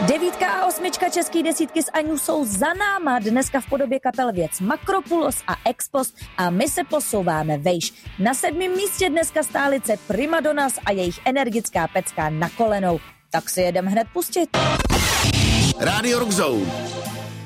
Devítka a osmička český desítky s Aňou jsou za náma, dneska v podobě kapel Věc Makropulos a Expost a my se posouváme vejš. Na 7. místě dneska stálice Primadonnas a jejich energická pecka Na kolenou. Tak si jedem hned pustit. Radio Rock Zone.